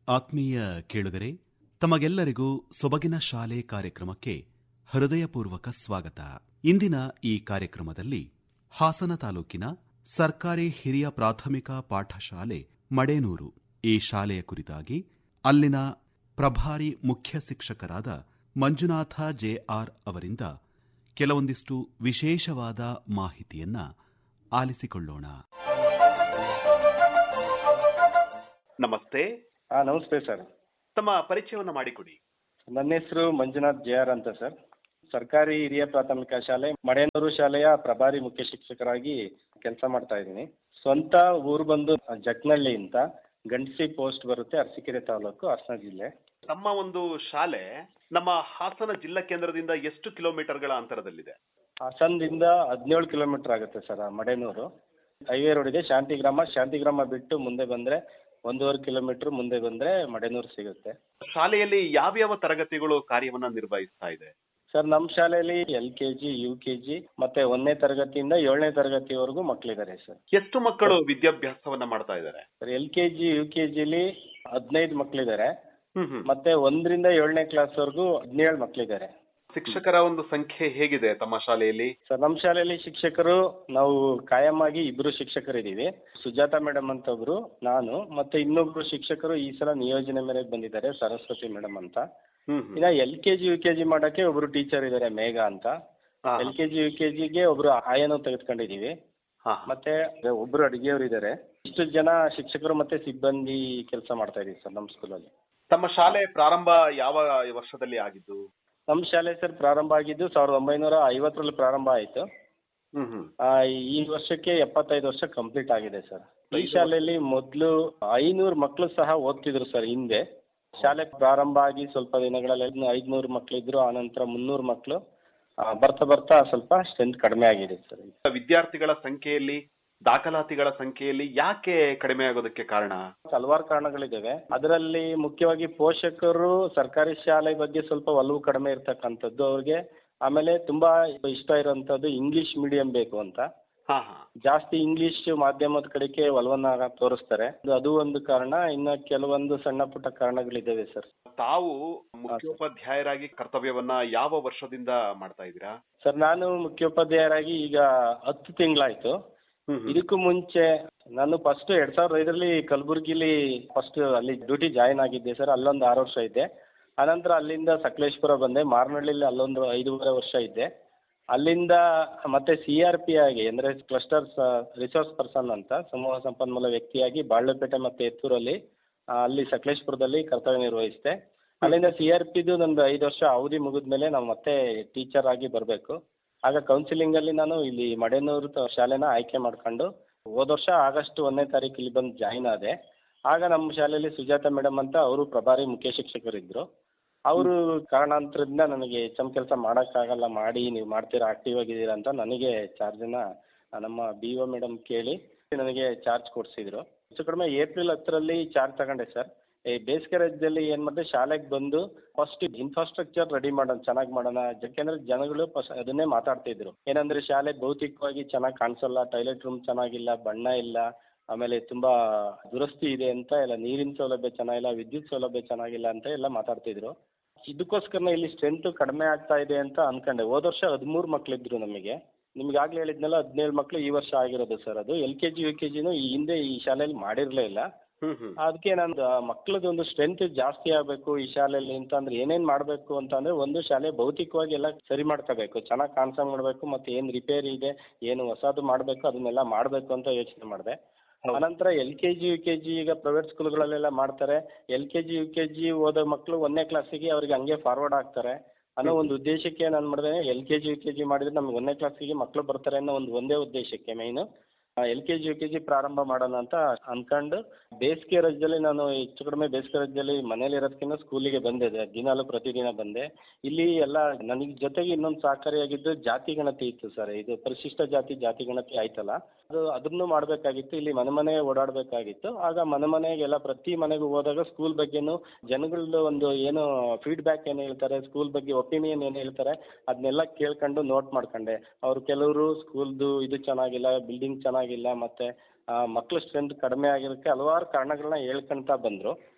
ಆತ್ಮೀಯ ಕೇಳುಗರೆ, ತಮಗೆಲ್ಲರಿಗೂ ಸೊಬಗಿನ ಶಾಲೆ ಕಾರ್ಯಕ್ರಮಕ್ಕೆ ಹೃದಯಪೂರ್ವಕ ಸ್ವಾಗತ. ಇಂದಿನ ಈ ಕಾರ್ಯಕ್ರಮದಲ್ಲಿ ಹಾಸನ ತಾಲೂಕಿನ ಸರ್ಕಾರಿ ಹಿರಿಯ ಪ್ರಾಥಮಿಕ ಪಾಠಶಾಲೆ ಮಡೇನೂರು ಈ ಶಾಲೆಯ ಕುರಿತಾಗಿ ಅಲ್ಲಿನ ಪ್ರಭಾರಿ ಮುಖ್ಯ ಶಿಕ್ಷಕರಾದ ಮಂಜುನಾಥ ಜೆಆರ್ ಅವರಿಂದ ಕೆಲವೊಂದಿಷ್ಟು ವಿಶೇಷವಾದ ಮಾಹಿತಿಯನ್ನ ಆಲಿಸಿಕೊಳ್ಳೋಣ. ನಮಸ್ತೆ. ನಮಸ್ತೆ ಸರ್. ತಮ್ಮ ಪರಿಚಯವನ್ನು ಮಾಡಿಕೊಡಿ. ನನ್ನ ಹೆಸರು ಮಂಜುನಾಥ್ ಜೆಆರ್ ಅಂತ ಸರ್. ಸರ್ಕಾರಿ ಹಿರಿಯ ಪ್ರಾಥಮಿಕ ಶಾಲೆ ಮಡೇನೂರು ಶಾಲೆಯ ಪ್ರಭಾರಿ ಮುಖ್ಯ ಶಿಕ್ಷಕರಾಗಿ ಕೆಲಸ ಮಾಡ್ತಾ ಇದ್ದೀನಿ. ಸ್ವಂತ ಊರು ಬಂದು ಜಕ್ನಳ್ಳಿ ಅಂತ, ಗಂಡಸಿ ಪೋಸ್ಟ್ ಬರುತ್ತೆ, ಅರಸೀಕೆರೆ ತಾಲೂಕು, ಹಾಸನ ಜಿಲ್ಲೆ. ತಮ್ಮ ಒಂದು ಶಾಲೆ ನಮ್ಮ ಹಾಸನ ಜಿಲ್ಲಾ ಕೇಂದ್ರದಿಂದ ಎಷ್ಟು ಕಿಲೋಮೀಟರ್ಗಳ ಅಂತರದಲ್ಲಿದೆ? ಹಾಸನದಿಂದ 17 ಕಿಲೋಮೀಟರ್ ಆಗುತ್ತೆ ಸರ್. ಮಡೇನೂರು ಹೈವೇ ರೋಡ್ ಇದೆ. ಶಾಂತಿಗ್ರಾಮ ಬಿಟ್ಟು ಮುಂದೆ ಬಂದ್ರೆ 1.5 ಕಿಲೋಮೀಟರ್ ಮುಂದೆ ಬಂದ್ರೆ ಮಡೇನೂರು ಸಿಗುತ್ತೆ. ಶಾಲೆಯಲ್ಲಿ ಯಾವ್ಯಾವ ತರಗತಿಗಳು ಕಾರ್ಯವನ್ನ ನಿರ್ವಹಿಸ್ತಾ ಇದೆ? ಸರ್, ನಮ್ಮ ಶಾಲೆಯಲ್ಲಿ LKG, UKG ಮತ್ತೆ 1ನೇ ತರಗತಿಯಿಂದ 7ನೇ ತರಗತಿವರೆಗೂ ಮಕ್ಕಳಿದ್ದಾರೆ ಸರ್. ಎಷ್ಟು ಮಕ್ಕಳು ವಿದ್ಯಾಭ್ಯಾಸವನ್ನ ಮಾಡ್ತಾ ಇದ್ದಾರೆ? ಸರ್, LKG, UKGಲಿ 15 ಮಕ್ಕಳಿದ್ದಾರೆ. ಮತ್ತೆ 1ರಿಂದ 7ನೇ ಕ್ಲಾಸ್ ವರೆಗೂ 17 ಮಕ್ಕಳಿದ್ದಾರೆ. ಶಿಕ್ಷಕರ ಒಂದು ಸಂಖ್ಯೆ ಹೇಗಿದೆ ತಮ್ಮ ಶಾಲೆಯಲ್ಲಿ? ಸರ್, ನಮ್ಮ ಶಾಲೆಯಲ್ಲಿ ಶಿಕ್ಷಕರು ನಾವು ಕಾಯಂ ಆಗಿ 2 ಶಿಕ್ಷಕರಿದ್ದೀವಿ. ಸುಜಾತ ಮೇಡಮ್ ಅಂತ ಒಬ್ರು, ನಾನು, ಮತ್ತೆ ಇನ್ನೊಬ್ರು ಶಿಕ್ಷಕರು ಈ ಸಲ ನಿಯೋಜನೆ ಮೇರೆಗೆ ಬಂದಿದ್ದಾರೆ, ಸರಸ್ವತಿ ಮೇಡಮ್ ಅಂತ. ಇನ್ನ LKG, UKG ಮಾಡಕ್ಕೆ ಒಬ್ರು ಟೀಚರ್ ಇದ್ದಾರೆ, ಮೇಘ ಅಂತ. LKG, UKGಗೆ ಒಬ್ರು ಆಯನೂ ತೆಗೆದುಕೊಂಡಿದೀವಿ. ಮತ್ತೆ ಒಬ್ರು ಅಡಿಗೆಯವರು ಇದ್ದಾರೆ. ಇಷ್ಟು ಜನ ಶಿಕ್ಷಕರು ಮತ್ತೆ ಸಿಬ್ಬಂದಿ ಕೆಲಸ ಮಾಡ್ತಾ ಇದೀವಿ ಸರ್ ನಮ್ಮ ಸ್ಕೂಲಲ್ಲಿ. ತಮ್ಮ ಶಾಲೆ ಪ್ರಾರಂಭ ಯಾವ ವರ್ಷದಲ್ಲಿ ಆಗಿದ್ದು? ನಮ್ಮ ಶಾಲೆ ಸರ್ ಪ್ರಾರಂಭ ಆಗಿದ್ದು 1950ರಲ್ಲಿ ಪ್ರಾರಂಭ ಆಯಿತು. ಈ ವರ್ಷಕ್ಕೆ 75 ವರ್ಷ ಕಂಪ್ಲೀಟ್ ಆಗಿದೆ ಸರ್. ಈ ಶಾಲೆಯಲ್ಲಿ ಮೊದಲು 500 ಮಕ್ಕಳು ಸಹ ಓದ್ತಿದ್ರು ಸರ್. ಹಿಂದೆ ಶಾಲೆ ಪ್ರಾರಂಭ ಆಗಿ ಸ್ವಲ್ಪ ದಿನಗಳಲ್ಲಿ 500 ಮಕ್ಕಳಿದ್ರು. ಆನಂತರ 300 ಮಕ್ಕಳು. ಬರ್ತಾ ಸ್ವಲ್ಪ ಸ್ಟ್ರೆಂತ್ ಕಡಿಮೆ ಆಗಿದೆ ಸರ್. ವಿದ್ಯಾರ್ಥಿಗಳ ಸಂಖ್ಯೆಯಲ್ಲಿ, ದಾಖಲಾತಿಗಳ ಸಂಖ್ಯೆಯಲ್ಲಿ ಯಾಕೆ ಕಡಿಮೆ ಆಗೋದಕ್ಕೆ ಕಾರಣ? ಹಲವಾರು ಕಾರಣಗಳಿದ್ದಾವೆ. ಅದರಲ್ಲಿ ಮುಖ್ಯವಾಗಿ ಪೋಷಕರು ಸರ್ಕಾರಿ ಶಾಲೆ ಬಗ್ಗೆ ಸ್ವಲ್ಪ ಒಲವು ಕಡಿಮೆ ಇರ್ತಕ್ಕಂಥದ್ದು ಅವ್ರಿಗೆ. ಆಮೇಲೆ ತುಂಬಾ ಇಷ್ಟ ಇರುವಂತದ್ದು ಇಂಗ್ಲಿಷ್ ಮೀಡಿಯಂ ಬೇಕು ಅಂತ. ಜಾಸ್ತಿ ಇಂಗ್ಲಿಷ್ ಮಾಧ್ಯಮದ ಕಡೆಗೆ ಒಲವನ್ನ ತೋರಿಸ್ತಾರೆ. ಅದು ಒಂದು ಕಾರಣ. ಇನ್ನ ಕೆಲವೊಂದು ಸಣ್ಣ ಪುಟ್ಟ ಕಾರಣಗಳಿದ್ದಾವೆ ಸರ್. ತಾವು ಮುಖ್ಯೋಪಾಧ್ಯಾಯರಾಗಿ ಕರ್ತವ್ಯವನ್ನ ಯಾವ ವರ್ಷದಿಂದ ಮಾಡ್ತಾ ಇದ್ದೀರಾ? ಸರ್, ನಾನು ಮುಖ್ಯೋಪಾಧ್ಯಾಯರಾಗಿ ಈಗ 10 ತಿಂಗಳಾಯ್ತು. ಇದಕ್ಕೂ ಮುಂಚೆ ನಾನು ಫಸ್ಟ್ 2005ರಲ್ಲಿ ಕಲಬುರಗಿಲಿ ಅಲ್ಲಿ ಡ್ಯೂಟಿ ಜಾಯಿನ್ ಆಗಿದ್ದೆ ಸರ್. ಅಲ್ಲೊಂದು 6 ವರ್ಷ ಇದ್ದೆ. ಅನಂತರ ಅಲ್ಲಿಂದ ಸಕಲೇಶ್ಪುರ ಬಂದೆ. ಮಾರನಹಳ್ಳಿಲಿ ಅಲ್ಲೊಂದು 5.5 ವರ್ಷ ಇದ್ದೆ. ಅಲ್ಲಿಂದ ಮತ್ತೆ CRP ಆಗಿ ಅಂದ್ರೆ ಕ್ಲಸ್ಟರ್ಸ್ ರಿಸೋರ್ಸ್ ಪರ್ಸನ್ ಅಂತ, ಸಮೂಹ ಸಂಪನ್ಮೂಲ ವ್ಯಕ್ತಿಯಾಗಿ ಬಾಳ್ಯಪೇಟೆ ಮತ್ತೆ ಎತ್ತೂರಲ್ಲಿ ಅಲ್ಲಿ ಸಕಲೇಶ್ಪುರದಲ್ಲಿ ಕರ್ತವ್ಯ ನಿರ್ವಹಿಸಿದೆ. ಅಲ್ಲಿಂದ CRPದು ನಂದು 5 ವರ್ಷ ಅವಧಿ ಮುಗಿದ್ಮೇಲೆ ನಾವು ಮತ್ತೆ ಟೀಚರ್ ಆಗಿ ಬರಬೇಕು. ಆಗ ಕೌನ್ಸಿಲಿಂಗ್ ಅಲ್ಲಿ ನಾನು ಇಲ್ಲಿ ಮಡೇನೂರು ಶಾಲೆನ ಆಯ್ಕೆ ಮಾಡ್ಕೊಂಡು ಹೋದ ವರ್ಷ ಆಗಸ್ಟ್ 1ನೇ ತಾರೀಕು ಇಲ್ಲಿ ಬಂದು ಜಾಯಿನ್ ಆದೆ. ಆಗ ನಮ್ಮ ಶಾಲೆಯಲ್ಲಿ ಸುಜಾತ ಮೇಡಮ್ ಅಂತ ಅವರು ಪ್ರಭಾರಿ ಮುಖ್ಯ ಶಿಕ್ಷಕರಿದ್ರು. ಅವರು ಕಾರಣಾಂತರದಿಂದ ನನಗೆ HM ಕೆಲಸ ಮಾಡೋಕ್ಕಾಗಲ್ಲ, ಮಾಡಿ ನೀವು ಮಾಡ್ತೀರಾ, ಆಕ್ಟಿವ್ ಆಗಿದ್ದೀರಾ ಅಂತ ನನಗೆ ಚಾರ್ಜನ್ನ ನಮ್ಮ BO ಮೇಡಮ್ ಕೇಳಿ ನನಗೆ ಚಾರ್ಜ್ ಕೊಡಿಸಿದ್ರು. ಹೆಚ್ಚು ಕಡಿಮೆ ಏಪ್ರಿಲ್ 10ರಲ್ಲಿ ಚಾರ್ಜ್ ತಗೊಂಡೆ ಸರ್. ಈ ಬೇಸಿಗೆ ರಜದಲ್ಲಿ ಏನ್ ಮಾಡಿದೆ, ಶಾಲೆಗೆ ಬಂದು ಫಸ್ಟ್ ಇನ್ಫ್ರಾಸ್ಟ್ರಕ್ಚರ್ ರೆಡಿ ಮಾಡೋಣ, ಚೆನ್ನಾಗಿ ಮಾಡೋಣ. ಯಾಕೆಂದ್ರೆ ಜನಗಳು ಅದನ್ನೇ ಮಾತಾಡ್ತಿದ್ರು. ಏನಂದ್ರೆ ಶಾಲೆ ಭೌತಿಕವಾಗಿ ಚೆನ್ನಾಗಿ ಕಾಣಿಸಲ್ಲ, ಟಾಯ್ಲೆಟ್ ರೂಮ್ ಚೆನ್ನಾಗಿಲ್ಲ, ಬಣ್ಣ ಇಲ್ಲ, ಆಮೇಲೆ ತುಂಬಾ ದುರಸ್ತಿ ಇದೆ ಅಂತ ಎಲ್ಲ, ನೀರಿನ ಸೌಲಭ್ಯ ಚೆನ್ನಾಗಿಲ್ಲ, ವಿದ್ಯುತ್ ಸೌಲಭ್ಯ ಚೆನ್ನಾಗಿಲ್ಲ ಅಂತ ಎಲ್ಲ ಮಾತಾಡ್ತಿದ್ರು. ಇದಕ್ಕೋಸ್ಕರ ಇಲ್ಲಿ ಸ್ಟ್ರೆಂತ್ ಕಡಿಮೆ ಆಗ್ತಾ ಇದೆ ಅಂತ ಅನ್ಕೊಂಡೆ. ಹೋದ ವರ್ಷ 13 ಮಕ್ಕಳಿದ್ರು ನಮಗೆ. ನಿಮ್ಗೆ ಆಗ್ಲೇ ಹೇಳಿದ್ನಲ್ಲ 17 ಮಕ್ಕಳು ಈ ವರ್ಷ ಆಗಿರೋದು ಸರ್. ಅದು LKG, UKGನೂ ಈ ಹಿಂದೆ ಈ ಶಾಲೆಯಲ್ಲಿ ಮಾಡಿರ್ಲೇ ಇಲ್ಲ. ಅದಕ್ಕೆ ನಂದು ಮಕ್ಕಳದೊಂದು ಸ್ಟ್ರೆಂತ್ ಜಾಸ್ತಿ ಆಗಬೇಕು ಈ ಶಾಲೆಯಲ್ಲಿ ಅಂತ ಅಂದ್ರೆ ಏನೇನ್ ಮಾಡಬೇಕು ಅಂತ ಅಂದ್ರೆ, ಒಂದು ಶಾಲೆ ಭೌತಿಕವಾಗಿ ಎಲ್ಲ ಸರಿ ಮಾಡ್ಕೋಬೇಕು, ಚೆನ್ನಾಗಿ ಕಾಣಿಸಂಗ್ ಮಾಡಬೇಕು, ಮತ್ತೆ ಏನ್ ರಿಪೇರಿ ಇದೆ, ಏನು ಹೊಸದು ಮಾಡಬೇಕು ಅದನ್ನೆಲ್ಲ ಮಾಡಬೇಕು ಅಂತ ಯೋಚನೆ ಮಾಡಿದೆ. ಅನಂತರ LKG, UKG ಈಗ ಪ್ರೈವೇಟ್ ಸ್ಕೂಲ್ಗಳಲ್ಲೆಲ್ಲ ಮಾಡ್ತಾರೆ. LKG, UKG ಓದೋ ಮಕ್ಕಳು 1ನೇ ಕ್ಲಾಸಿಗೆ ಅವ್ರಿಗೆ ಹಂಗೆ ಫಾರ್ವರ್ಡ್ ಆಗ್ತಾರೆ ಅನ್ನೋ ಒಂದು ಉದ್ದೇಶಕ್ಕೆ ನಾನು ಮಾಡಿದೆ. LKG, UKG ಮಾಡಿದ್ರೆ ನಮ್ಗೆ 1ನೇ ಕ್ಲಾಸಿಗೆ ಮಕ್ಕಳು ಬರ್ತಾರೆ ಅನ್ನೋ ಒಂದೇ ಉದ್ದೇಶಕ್ಕೆ ಮೈನು LKG, UKG ಪ್ರಾರಂಭ ಮಾಡೋಣ ಅಂತ ಅನ್ಕೊಂಡು ಬೇಸಿಗೆ ರಜದಲ್ಲಿ ನಾನು ಹೆಚ್ಚು ಕಡಿಮೆ ಬೇಸಿಗೆ ರಜದಲ್ಲಿ ಮನೇಲಿ ಇರೋದಕ್ಕಿಂತ ಸ್ಕೂಲಿಗೆ ಬಂದೆ. ದಿನಾಲು ಪ್ರತಿದಿನ ಬಂದೆ. ಇಲ್ಲಿ ಎಲ್ಲ ನನಗೆ ಜೊತೆಗೆ ಇನ್ನೊಂದು ಸಹಕಾರಿಯಾಗಿದ್ದು ಜಾತಿ ಗಣತಿ ಇತ್ತು ಸರ್. ಇದು ಪರಿಶಿಷ್ಟ ಜಾತಿ ಗಣತಿ ಆಯ್ತಲ್ಲ, ಅದನ್ನು ಮಾಡಬೇಕಾಗಿತ್ತು. ಇಲ್ಲಿ ಮನೆ ಓಡಾಡಬೇಕಾಗಿತ್ತು. ಆಗ ಮನೆಗೆಲ್ಲ ಪ್ರತಿ ಮನೆಗೂ ಹೋದಾಗ ಸ್ಕೂಲ್ ಬಗ್ಗೆನೂ ಜನಗಳದ್ದು ಒಂದು ಏನು ಫೀಡ್ಬ್ಯಾಕ್ ಏನು ಹೇಳ್ತಾರೆ, ಸ್ಕೂಲ್ ಬಗ್ಗೆ ಒಪಿನಿಯನ್ ಏನು ಹೇಳ್ತಾರೆ, ಅದನ್ನೆಲ್ಲ ಕೇಳ್ಕೊಂಡು ನೋಟ್ ಮಾಡ್ಕೊಂಡೆ. ಅವರು ಕೆಲವರು ಸ್ಕೂಲ್ದು ಇದು ಚೆನ್ನಾಗಿಲ್ಲ, ಬಿಲ್ಡಿಂಗ್ ಚೆನ್ನಾಗಿಲ್ಲ, ಮತ್ತೆ ಮಕ್ಕಳ ಸ್ಟ್ರೆಂತ್ ಕಡಿಮೆ ಆಗಿರೋಕ್ಕೆ ಹಲವಾರು ಕಾರಣಗಳನ್ನ ಹೇಳ್ಕೊಂತ ಬಂದರು.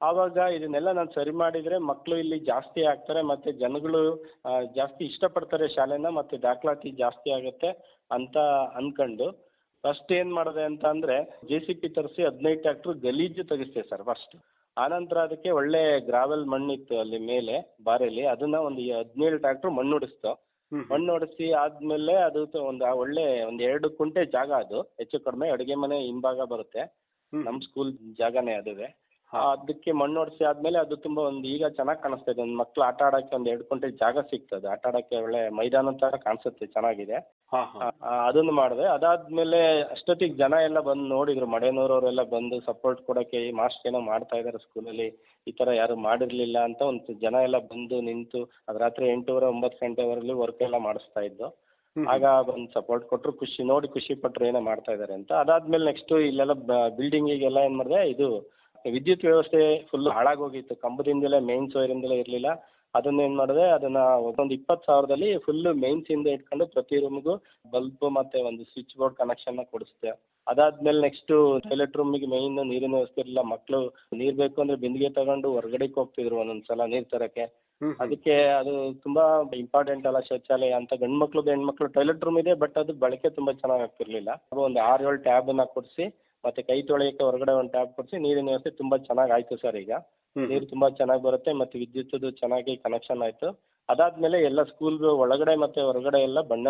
ಆವಾಗ ಇದನ್ನೆಲ್ಲ ನಾನು ಸರಿ ಮಾಡಿದರೆ ಮಕ್ಕಳು ಇಲ್ಲಿ ಜಾಸ್ತಿ ಆಗ್ತಾರೆ ಮತ್ತು ಜನಗಳು ಜಾಸ್ತಿ ಇಷ್ಟಪಡ್ತಾರೆ ಶಾಲೆನ, ಮತ್ತು ದಾಖಲಾತಿ ಜಾಸ್ತಿ ಆಗುತ್ತೆ ಅಂತ ಅಂದ್ಕೊಂಡು ಫಸ್ಟ್ ಏನು ಮಾಡಿದೆ ಅಂತ ಅಂದರೆ JCB ತರಿಸಿ 15 ಟ್ರ್ಯಾಕ್ಟ್ರು ಗಲೀಜು ತೆಗಿಸ್ದೆ ಸರ್ ಫಸ್ಟ್. ಆನಂತರ ಅದಕ್ಕೆ ಒಳ್ಳೆ ಗ್ರಾವೆಲ್ ಮಣ್ಣಿತ್ತು ಅಲ್ಲಿ ಮೇಲೆ ಬಾರೆಲಿ, ಅದನ್ನ ಒಂದು 17 ಟ್ರ್ಯಾಕ್ಟ್ರು ಮಣ್ಣು ಹೊಡಿಸ್ತು. ಮಣ್ಣು ಹೊಡಿಸಿ ಆದಮೇಲೆ ಅದು ಒಳ್ಳೆ ಒಂದು 2 ಕುಂಟೆ ಜಾಗ, ಅದು ಹೆಚ್ಚು ಕಡಿಮೆ ಅಡುಗೆ ಮನೆ ಹಿಂಭಾಗ ಬರುತ್ತೆ, ನಮ್ಮ ಸ್ಕೂಲ್ ಜಾಗನೇ ಅದುವೆ. ಅದಕ್ಕೆ ಮಣ್ಣು ಹೊಡಿಸಿ ಆದಮೇಲೆ ಅದು ತುಂಬ ಈಗ ಚೆನ್ನಾಗಿ ಕಾಣಿಸ್ತಾ ಇದೆ. ಒಂದು ಮಕ್ಳು ಆಟ ಆಡೋಕ್ಕೆ ಒಂದು 2 ಕುಂಟೆ ಜಾಗ ಸಿಗ್ತದೆ, ಆಟ ಆಡೋಕ್ಕೆ ಒಳ್ಳೆ ಮೈದಾನ ಥರ ಕಾಣಿಸುತ್ತೆ, ಚೆನ್ನಾಗಿದೆ. ಅದನ್ನು ಮಾಡಿದೆ. ಅದಾದಮೇಲೆ ಅಷ್ಟೊತ್ತಿಗೆ ಜನ ಎಲ್ಲ ಬಂದು ನೋಡಿದ್ರು, ಮಡೇನೂರವರೆಲ್ಲ ಬಂದು ಸಪೋರ್ಟ್ ಕೊಡೋಕ್ಕೆ, ಈ ಮಾಸ್ಟರ್ ಏನೋ ಮಾಡ್ತಾ ಇದ್ದಾರೆ ಸ್ಕೂಲಲ್ಲಿ, ಈ ಥರ ಯಾರು ಮಾಡಿರಲಿಲ್ಲ ಅಂತ ಒಂದು ಜನ ಎಲ್ಲ ಬಂದು ನಿಂತು ಅದು ರಾತ್ರಿ 8:30 9 ಗಂಟೆವರೆಗೂ ವರ್ಕ್ ಎಲ್ಲ ಮಾಡಿಸ್ತಾ ಇದ್ದು. ಆಗ ಬಂದು ಸಪೋರ್ಟ್ ಕೊಟ್ಟರು, ಖುಷಿ ಪಟ್ಟರು ಏನೋ ಮಾಡ್ತಾ ಇದ್ದಾರೆ ಅಂತ. ಅದಾದಮೇಲೆ ನೆಕ್ಸ್ಟು ಇಲ್ಲೆಲ್ಲ ಬಿಲ್ಡಿಂಗಿಗೆಲ್ಲ ಏನು ಮಾಡಿದೆ, ಇದು ವಿದ್ಯುತ್ ವ್ಯವಸ್ಥೆ ಫುಲ್ ಹಾಳಾಗೋಗಿತ್ತು, ಕಂಬದಿಂದಲೇ ಮೇನ್ಸ್ ವೈರಿಂದಲೇ ಇರಲಿಲ್ಲ. ಅದನ್ನೇನು ಮಾಡಿದೆ, ಅದನ್ನು ಒಂದು 20,000ದಲ್ಲಿ ಫುಲ್ಲು ಮೇನ್ಸಿಂದ ಇಟ್ಕೊಂಡು ಪ್ರತಿ ರೂಮಿಗೂ ಬಲ್ಬ್ ಮತ್ತು ಒಂದು ಸ್ವಿಚ್ ಬೋರ್ಡ್ ಕನೆಕ್ಷನ್ನ ಕೊಡಿಸ್ದೆ. ಅದಾದಮೇಲೆ ನೆಕ್ಸ್ಟು ಟಾಯ್ಲೆಟ್ ರೂಮಿಗೆ ಮೇಯ್ನು ನೀರಿನ ವ್ಯವಸ್ಥೆ ಇರಲಿಲ್ಲ. ಮಕ್ಕಳು ನೀರು ಬೇಕು ಅಂದರೆ ಬಿಂದಿಗೆ ತಗೊಂಡು ಹೊರಗಡೆಗೆ ಹೋಗ್ತಿದ್ರು ಒಂದೊಂದು ಸಲ ನೀರು ತರೋಕ್ಕೆ. ಅದಕ್ಕೆ ಅದು ತುಂಬ ಇಂಪಾರ್ಟೆಂಟ್ ಅಲ್ಲ ಶೌಚಾಲಯ ಅಂತ. ಗಂಡು ಮಕ್ಳದ್ದು ಹೆಣ್ಮಕ್ಳು ಟಾಯ್ಲೆಟ್ ರೂಮ್ ಇದೆ, ಬಟ್ ಅದು ಬಳಕೆ ತುಂಬ ಚೆನ್ನಾಗಿ ಆಗ್ತಿರ್ಲಿಲ್ಲ. ಒಂದು 6-7 ಟ್ಯಾಬನ್ನು ಕೊಡಿಸಿ ಮತ್ತು ಕೈ ತೊಳೆಯೋಕ್ಕೆ ಹೊರಗಡೆ ಒಂದು ಟ್ಯಾಬ್ ಕೊಡಿಸಿ ನೀರಿನ ವ್ಯವಸ್ಥೆ ತುಂಬ ಚೆನ್ನಾಗಿ ಆಯಿತು ಸರ್. ಈಗ ನೀರು ತುಂಬ ಚೆನ್ನಾಗಿ ಬರುತ್ತೆ ಮತ್ತು ವಿದ್ಯುತ್ತದು ಚೆನ್ನಾಗಿ ಕನೆಕ್ಷನ್ ಆಯಿತು. ಅದಾದಮೇಲೆ ಎಲ್ಲ ಸ್ಕೂಲ್ಗೆ ಒಳಗಡೆ ಮತ್ತು ಹೊರಗಡೆ ಎಲ್ಲ ಬಣ್ಣ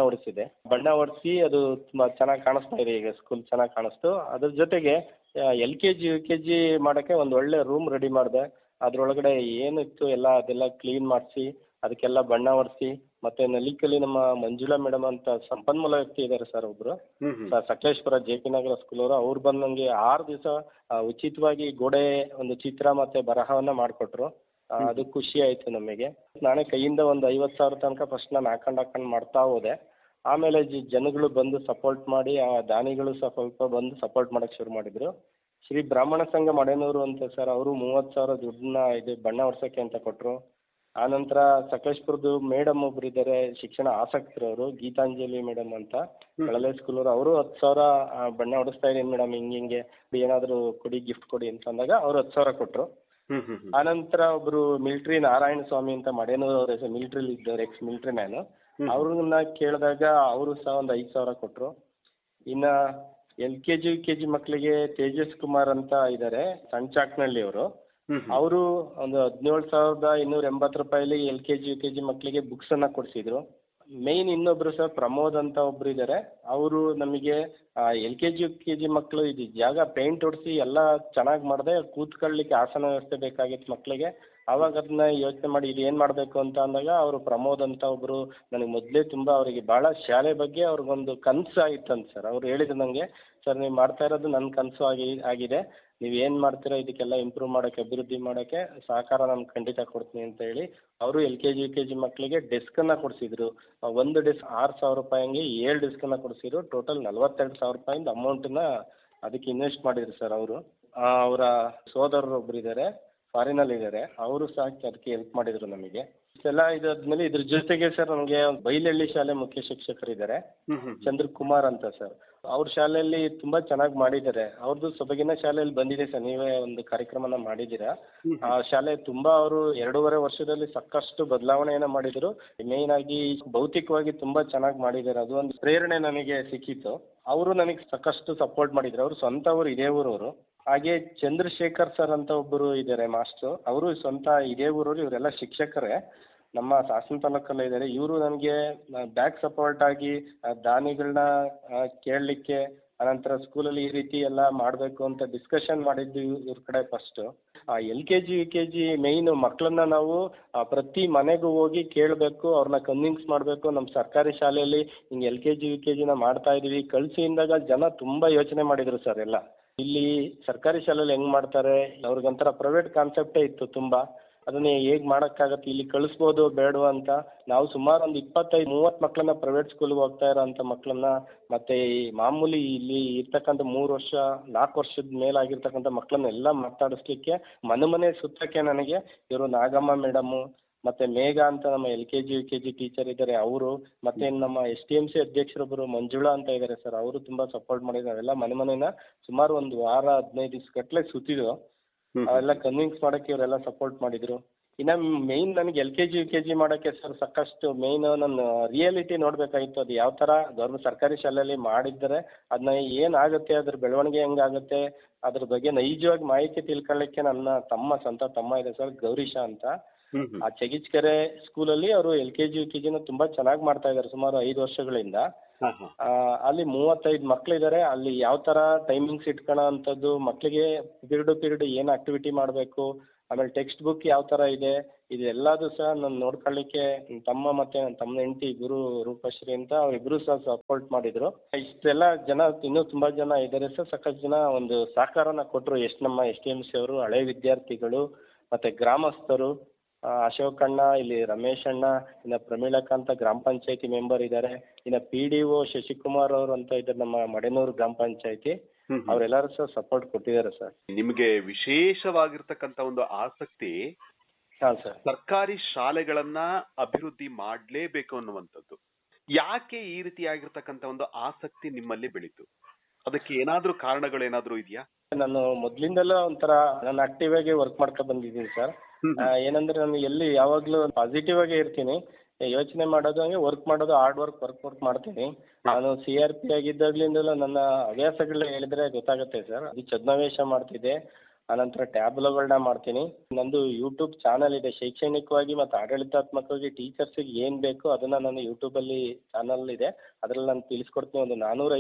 ಹೊಡಿಸಿ ಅದು ತುಂಬ ಚೆನ್ನಾಗಿ ಕಾಣಿಸ್ತಾ ಇದೆ. ಈಗ ಸ್ಕೂಲ್ ಚೆನ್ನಾಗಿ ಕಾಣಿಸ್ತು. ಅದ್ರ ಜೊತೆಗೆ LKG UKG ಮಾಡೋಕ್ಕೆ ಒಂದು ಒಳ್ಳೆ ರೂಮ್ ರೆಡಿ ಮಾಡಿದೆ. ಅದರೊಳಗಡೆ ಏನಿತ್ತು ಎಲ್ಲ ಅದೆಲ್ಲ ಕ್ಲೀನ್ ಮಾಡಿಸಿ ಅದಕ್ಕೆಲ್ಲ ಬಣ್ಣ ಹೊಡಿಸಿ, ಮತ್ತು ನಲಿಕಲಿ ನಮ್ಮ ಮಂಜುಳಾ ಮೇಡಮ್ ಅಂತ ಸಂಪನ್ಮೂಲ ವ್ಯಕ್ತಿ ಇದ್ದಾರೆ ಸರ್ ಒಬ್ಬರು, ಸಕಲೇಶ್ಪುರ JP ನಗರ ಸ್ಕೂಲವರು. ಅವ್ರು ಬಂದು ನನಗೆ 6 ದಿವಸ ಉಚಿತವಾಗಿ ಗೋಡೆ ಒಂದು ಚಿತ್ರ ಮತ್ತು ಬರಹವನ್ನು ಮಾಡಿಕೊಟ್ರು. ಅದು ಖುಷಿ ಆಯಿತು ನಮಗೆ. ನಾನೇ ಕೈಯಿಂದ ಒಂದು 50,000 ತನಕ ಫಸ್ಟ್ ನಾನು ಹಾಕೊಂಡು ಮಾಡ್ತಾ ಹೋದೆ. ಆಮೇಲೆ ಜನಗಳು ಬಂದು ಸಪೋರ್ಟ್ ಮಾಡಿ, ಆ ದಾನಿಗಳು ಸಹ ಸ್ವಲ್ಪ ಬಂದು ಸಪೋರ್ಟ್ ಮಾಡೋಕ್ಕೆ ಶುರು ಮಾಡಿದರು. ಶ್ರೀ ಬ್ರಾಹ್ಮಣ ಸಂಘ ಮಡೇನೂರು ಅಂತ ಸರ್, ಅವರು 30,000 ದುಡ್ಡನ್ನ ಇದು ಬಣ್ಣ ಹೊಡ್ಸೋಕ್ಕೆ ಅಂತ ಕೊಟ್ಟರು. ಆನಂತರ ಸಕಲೇಶ್ಪುರದ್ದು ಮೇಡಮ್ ಒಬ್ರು ಇದ್ದಾರೆ, ಶಿಕ್ಷಣ ಆಸಕ್ತರವರು, ಗೀತಾಂಜಲಿ ಮೇಡಮ್ ಅಂತ, ಕಳಲೆ ಸ್ಕೂಲವರು. ಅವರು 10,000 ಬಣ್ಣ ಹೊಡಿಸ್ತಾ ಇದ್ದೀನಿ ಮೇಡಮ್, ಹಿಂಗೆ ಏನಾದರೂ ಕೊಡಿ, ಗಿಫ್ಟ್ ಕೊಡಿ ಅಂತ ಅಂದಾಗ ಅವರು 10,000 ಕೊಟ್ಟರು. ಆನಂತರ ಒಬ್ಬರು ಮಿಲಿಟ್ರಿ ನಾರಾಯಣ ಸ್ವಾಮಿ ಅಂತ ಮಡೇನೂರು ಅವರ ಮಿಲಿಟ್ರಿಲಿ ಇದ್ದವರು, ಎಕ್ಸ್ ಮಿಲಿಟ್ರಿ ಮ್ಯಾನು, ಅವ್ರನ್ನ ಕೇಳಿದಾಗ ಅವರು ಸಹ ಒಂದು 5,000 ಕೊಟ್ಟರು. ಇನ್ನು LKG UKG ಮಕ್ಕಳಿಗೆ ತೇಜಸ್ ಕುಮಾರ್ ಅಂತ ಇದ್ದಾರೆ, ಸಂಚಾಕ್ನಳ್ಳಿ ಅವರು ಒಂದು 17,280 ರೂಪಾಯಿಲಿ LKG UKG ಮಕ್ಕಳಿಗೆ ಬುಕ್ಸನ್ನು ಕೊಡಿಸಿದ್ರು. ಮೇಯ್ನ್ ಇನ್ನೊಬ್ರು ಸರ್ ಪ್ರಮೋದ್ ಅಂತ ಒಬ್ರು ಇದ್ದಾರೆ, ಅವರು ನಮಗೆ LKG UKG ಮಕ್ಕಳು ಇದು ಜಾಗ ಪೇಂಟ್ ಹೊಡಿಸಿ ಎಲ್ಲ ಚೆನ್ನಾಗಿ ಮಾಡಿದೆ, ಕೂತ್ಕೊಳ್ಳಿಕ್ಕೆ ಆಸನ ವ್ಯವಸ್ಥೆ ಬೇಕಾಗಿತ್ತು ಮಕ್ಕಳಿಗೆ. ಆವಾಗ ಅದನ್ನ ಯೋಚನೆ ಮಾಡಿ ಇದು ಏನು ಮಾಡಬೇಕು ಅಂತ ಅಂದಾಗ ಅವರು ಪ್ರಮೋದ್ ಅಂತ ಒಬ್ಬರು, ನನಗೆ ಮೊದಲೇ ತುಂಬ ಅವರಿಗೆ ಭಾಳ ಶಾಲೆ ಬಗ್ಗೆ ಅವ್ರಿಗೊಂದು ಕನಸು ಆಗಿತ್ತಂತ ಸರ್. ಅವ್ರು ಹೇಳಿದ್ರು ನನಗೆ, ಸರ್ ನೀವು ಮಾಡ್ತಾ ಇರೋದು ನನ್ನ ಕನಸು ಆಗಿದೆ, ನೀವು ಏನು ಮಾಡ್ತೀರೋ ಇದಕ್ಕೆಲ್ಲ ಇಂಪ್ರೂವ್ ಮಾಡೋಕ್ಕೆ, ಅಭಿವೃದ್ಧಿ ಮಾಡೋಕ್ಕೆ ಸಹಕಾರ ನಾನು ಖಂಡಿತ ಕೊಡ್ತೀನಿ ಅಂತ ಹೇಳಿ ಅವರು LKG UKG ಮಕ್ಕಳಿಗೆ ಡೆಸ್ಕನ್ನು ಕೊಡಿಸಿದ್ರು. ಒಂದು ಡೆಸ್ಕ್ 6,000 ರೂಪಾಯಿ ಹಂಗೆ 7 ಡೆಸ್ಕನ್ನು ಕೊಡಿಸಿದ್ರು. ಟೋಟಲ್ 42,000 ರೂಪಾಯಿಂದ ಅಮೌಂಟನ್ನ ಅದಕ್ಕೆ ಇನ್ವೆಸ್ಟ್ ಮಾಡಿದ್ರು ಸರ್ ಅವರು. ಅವರ ಸೋದರರು ಒಬ್ಬರು ಇದ್ದಾರೆ, ಫಾರಿನಲ್ಲಿದ್ದಾರೆ, ಅವರು ಸಹ ಅದಕ್ಕೆ ಹೆಲ್ಪ್ ಮಾಡಿದರು ನಮಗೆ. ಇಷ್ಟೆಲ್ಲ ಇದಾದ್ಮೇಲೆ ಇದ್ರ ಜೊತೆಗೆ ಸರ್ ನಮಗೆ ಬೈಲಹಳ್ಳಿ ಶಾಲೆ ಮುಖ್ಯ ಶಿಕ್ಷಕರಿದ್ದಾರೆ, ಚಂದ್ರಕುಮಾರ್ ಅಂತ ಸರ್. ಅವ್ರ ಶಾಲೆಯಲ್ಲಿ ತುಂಬ ಚೆನ್ನಾಗಿ ಮಾಡಿದ್ದಾರೆ. ಅವ್ರದ್ದು ಸೊಬಗಿನ ಶಾಲೆಯಲ್ಲಿ ಬಂದಿದೆ ಸರ್, ನೀವೇ ಒಂದು ಕಾರ್ಯಕ್ರಮನ ಮಾಡಿದ್ದೀರಾ. ಆ ಶಾಲೆ ತುಂಬ ಅವರು 2.5 ವರ್ಷದಲ್ಲಿ ಸಾಕಷ್ಟು ಬದಲಾವಣೆಯನ್ನು ಮಾಡಿದರು. ಮೇಯ್ನ್ ಆಗಿ ಭೌತಿಕವಾಗಿ ತುಂಬ ಚೆನ್ನಾಗಿ ಮಾಡಿದ್ದಾರೆ. ಅದು ಒಂದು ಪ್ರೇರಣೆ ನನಗೆ ಸಿಕ್ಕಿತ್ತು. ಅವರು ನನಗೆ ಸಾಕಷ್ಟು ಸಪೋರ್ಟ್ ಮಾಡಿದ್ರು. ಅವರು ಸ್ವಂತ ಊರು ಇದೇ ಊರವರು. ಹಾಗೆ ಚಂದ್ರಶೇಖರ್ ಸರ್ ಅಂತ ಒಬ್ಬರು ಇದ್ದಾರೆ ಮಾಸ್ಟ್ರು, ಅವರು ಸ್ವಂತ ಇದೇ ಊರವರು. ಇವರೆಲ್ಲ ಶಿಕ್ಷಕರೇ, ನಮ್ಮ ಹಾಸನ ತಾಲೂಕಲ್ಲೇ ಇದ್ದಾರೆ. ಇವರು ನನಗೆ ಬ್ಯಾಕ್ ಸಪೋರ್ಟ್ ಆಗಿ ದಾನಿಗಳನ್ನ ಕೇಳಲಿಕ್ಕೆ, ಅನಂತರ ಸ್ಕೂಲಲ್ಲಿ ಈ ರೀತಿ ಎಲ್ಲ ಮಾಡಬೇಕು ಅಂತ ಡಿಸ್ಕಷನ್ ಮಾಡಿದ್ದು ಇವ್ರ ಕಡೆ ಫಸ್ಟು. LKG UKG ಮೇಯ್ನು ಮಕ್ಕಳನ್ನ ನಾವು ಪ್ರತಿ ಮನೆಗೂ ಹೋಗಿ ಕೇಳಬೇಕು, ಅವ್ರನ್ನ ಕನ್ವಿನ್ಸ್ ಮಾಡಬೇಕು. ನಮ್ಮ ಸರ್ಕಾರಿ ಶಾಲೆಯಲ್ಲಿ ಹಿಂಗೆ LKG UKGನ ಮಾಡ್ತಾ ಇದ್ದೀವಿ ಕಳಿಸಿ ಅಂದಾಗ ಜನ ತುಂಬ ಯೋಚನೆ ಮಾಡಿದರು ಸರ್. ಎಲ್ಲ ಇಲ್ಲಿ ಸರ್ಕಾರಿ ಶಾಲೆಯಲ್ಲಿ ಹೆಂಗೆ ಮಾಡ್ತಾರೆ, ಅವ್ರಿಗೊಂಥರ ಪ್ರೈವೇಟ್ ಕಾನ್ಸೆಪ್ಟೇ ಇತ್ತು ತುಂಬ. ಅದನ್ನೇ ಹೇಗೆ ಮಾಡೋಕ್ಕಾಗತ್ತೆ, ಇಲ್ಲಿ ಕಳಿಸ್ಬೋದು ಬೇಡವಾ ಅಂತ ನಾವು ಸುಮಾರು ಒಂದು 25-30 ಮಕ್ಕಳನ್ನ ಪ್ರೈವೇಟ್ ಸ್ಕೂಲ್ಗೆ ಹೋಗ್ತಾ ಇರೋಂಥ ಮಕ್ಕಳನ್ನ, ಮತ್ತು ಈ ಮಾಮೂಲಿ ಇಲ್ಲಿ ಇರ್ತಕ್ಕಂಥ 3 ವರ್ಷ 4 ವರ್ಷದ ಮೇಲಾಗಿರ್ತಕ್ಕಂಥ ಮಕ್ಕಳನ್ನೆಲ್ಲ ಮಾತಾಡಿಸ್ಲಿಕ್ಕೆ ಮನೆ ಸುತ್ತಕ್ಕೆ ನನಗೆ ಇವರು ನಾಗಮ್ಮ ಮೇಡಮು ಮತ್ತು ಮೇಘ ಅಂತ ನಮ್ಮ LKG UKG ಟೀಚರ್ ಇದ್ದಾರೆ ಅವರು, ಮತ್ತು ನಮ್ಮ STMC ಅಧ್ಯಕ್ಷರೊಬ್ಬರು ಮಂಜುಳಾ ಅಂತ ಇದ್ದಾರೆ ಸರ್, ಅವರು ತುಂಬ ಸಪೋರ್ಟ್ ಮಾಡಿದ್ದಾರೆ. ಅವೆಲ್ಲ ಮನೆನ ಸುಮಾರು ಒಂದು ವಾರ 15 ದಿವಸ ಗಟ್ಟಲೆ ಸುತ್ತಿದ್ರು. ಅವೆಲ್ಲ ಕನ್ವಿನ್ಸ್ ಮಾಡಕ್ಕೆ ಇವರೆಲ್ಲ ಸಪೋರ್ಟ್ ಮಾಡಿದ್ರು. ಇನ್ನ ಮೇನ್ ನನಗೆ LKG UKG ಮಾಡಕ್ಕೆ ಸರ್ ಸಾಕಷ್ಟು ಮೇನ್ ನನ್ನ ರಿಯಾಲಿಟಿ ನೋಡ್ಬೇಕಾಗಿತ್ತು. ಅದು ಯಾವ ತರ ಗೌರ್ಮೆಂಟ್ ಸರ್ಕಾರಿ ಶಾಲೆಯಲ್ಲಿ ಮಾಡಿದ್ರೆ ಅದನ್ನ ಏನಾಗುತ್ತೆ, ಅದ್ರ ಬೆಳವಣಿಗೆ ಹೆಂಗಾಗುತ್ತೆ, ಅದ್ರ ಬಗ್ಗೆ ನೈಜವಾಗಿ ಮಾಹಿತಿ ತಿಳ್ಕೊಳ್ಳಿಕ್ಕೆ ನನ್ನ ಸ್ವಂತ ತಮ್ಮ ಇದೆ ಸರ್, ಗೌರೀಶ ಅಂತ. ಆ ಚೆಗಿಚ್ಕೆರೆ ಸ್ಕೂಲಲ್ಲಿ ಅವರು LKG UKG ತುಂಬಾ ಚೆನ್ನಾಗಿ ಮಾಡ್ತಾ ಇದ್ದಾರೆ ಸುಮಾರು 5 ವರ್ಷಗಳಿಂದ. ಅಲ್ಲಿ 35 ಮಕ್ಳಿದ್ದಾರೆ. ಅಲ್ಲಿ ಯಾವ ತರ ಟೈಮಿಂಗ್ಸ್ ಇಟ್ಕೊಳ್ಳೋ ಅಂಥದ್ದು, ಮಕ್ಕಳಿಗೆ ಪಿರಿಯಡ್ ಏನ್ ಆಕ್ಟಿವಿಟಿ ಮಾಡಬೇಕು, ಆಮೇಲೆ ಟೆಕ್ಸ್ಟ್ ಬುಕ್ ಯಾವ ತರ ಇದೆ, ಇದೆಲ್ಲದು ಸಹ ನಾನು ನೋಡ್ಕೊಳ್ಳಿಕ್ಕೆ ತಮ್ಮ ಮತ್ತೆ ನನ್ನ ತಮ್ಮ ಹೆಂಡತಿ ಗುರು ರೂಪಶ್ರೀ ಅಂತ ಅವರಿಬ್ರು ಸಹ ಸಪೋರ್ಟ್ ಮಾಡಿದ್ರು. ಇಷ್ಟೆಲ್ಲ ಜನ ಇನ್ನೂ ತುಂಬಾ ಜನ ಇದ್ದಾರೆ ಸರ್, ಸಾಕಷ್ಟು ಜನ ಒಂದು ಸಹಕಾರನ ಕೊಟ್ಟರು. ನಮ್ಮ STMC ಅವರು, ಹಳೆ ವಿದ್ಯಾರ್ಥಿಗಳು, ಮತ್ತೆ ಗ್ರಾಮಸ್ಥರು, ಅಶೋಕಣ್ಣ, ಇಲ್ಲಿ ರಮೇಶ್ ಅಣ್ಣ, ಇನ್ನು ಪ್ರಮೀಳಕ್ಕ ಅಂತ ಗ್ರಾಮ ಪಂಚಾಯತಿ ಮೆಂಬರ್ ಇದ್ದಾರೆ, ಇನ್ನು PDO ಶಶಿಕುಮಾರ್ ಅವರು ಅಂತ ಇದ್ದಾರೆ ನಮ್ಮ ಮಡೆನೂರು ಗ್ರಾಮ ಪಂಚಾಯತಿ. ಅವರೆಲ್ಲರೂ ಸಹ ಸಪೋರ್ಟ್ ಕೊಟ್ಟಿದ್ದಾರೆ ಸರ್. ನಿಮಗೆ ವಿಶೇಷವಾಗಿರ್ತಕ್ಕಂತ ಒಂದು ಆಸಕ್ತಿ ಸರ್ ಸರ್ಕಾರಿ ಶಾಲೆಗಳನ್ನ ಅಭಿವೃದ್ಧಿ ಮಾಡ್ಲೇಬೇಕು ಅನ್ನುವಂಥದ್ದು. ಯಾಕೆ ಈ ರೀತಿಯಾಗಿರ್ತಕ್ಕಂತ ಒಂದು ಆಸಕ್ತಿ ನಿಮ್ಮಲ್ಲಿ ಬೆಳೀತು? ಅದಕ್ಕೆ ಏನಾದ್ರೂ ಕಾರಣಗಳೇನಾದ್ರೂ ಇದೆಯಾ? ನಾನು ಮೊದ್ಲಿಂದಲೂ ಒಂಥರ ನಾನು ಆಕ್ಟಿವ್ ಆಗಿ ವರ್ಕ್ ಮಾಡ್ಕೊಂಡು ಬಂದಿದ್ದೀನಿ ಸರ್. ಏನಂದ್ರೆ ನಾನು ಎಲ್ಲಿ ಯಾವಾಗ್ಲೂ ಪಾಸಿಟಿವ್ ಆಗೇ ಇರ್ತೀನಿ, ಯೋಚನೆ ಮಾಡೋದು ಹಂಗೆ ವರ್ಕ್ ಮಾಡೋದು, ಹಾರ್ಡ್ ವರ್ಕ್ ಮಾಡ್ತೀನಿ. ನಾನು CRP ಆಗಿದ್ದಾಗ್ಲಿಂದಲೂ ನನ್ನ ಹವ್ಯಾಸಗಳನ್ನ ಹೇಳಿದ್ರೆ ಗೊತ್ತಾಗುತ್ತೆ ಸರ್. ಅದು ಛದ್ಮವೇಷ ಮಾಡ್ತಿದ್ದೆ, ಆನಂತರ ಟ್ಯಾಬ್ಲೋಗಳನ್ನ ಮಾಡ್ತೀನಿ. ನಂದು ಯೂಟ್ಯೂಬ್ ಚಾನಲ್ ಇದೆ, ಶೈಕ್ಷಣಿಕವಾಗಿ ಮತ್ತು ಆಡಳಿತಾತ್ಮಕವಾಗಿ ಟೀಚರ್ಸಿಗೆ ಏನು ಬೇಕು ಅದನ್ನ ನಾನು ಯೂಟ್ಯೂಬಲ್ಲಿ ಚಾನಲ್ ಇದೆ, ಅದರಲ್ಲಿ ನಾನು ತಿಳಿಸ್ಕೊಡ್ತೀನಿ. ಒಂದು